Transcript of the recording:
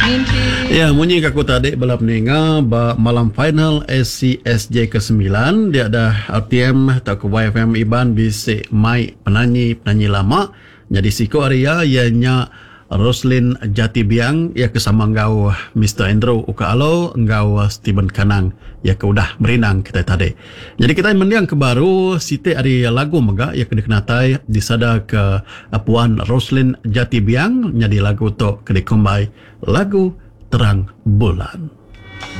Mimpi. Ya, munyi kaku tadi balap ninga malam final SCSJ ke-9 dia ada RTM tak ke YFM Iban bisik mai penyanyi lama. Jadi siko Arya ianya Roslyn Jatibiang ya kesama ngau Mr. Andrew Ukaalo ngau Stephen Kanang ya ke udah berinang kita tadi. Jadi kita mendiang ke baru site ari lagu mega ya kena kenatai disada ke Puan Roslyn Jatibiang jadi lagu to kena kombai lagu Terang Bulan.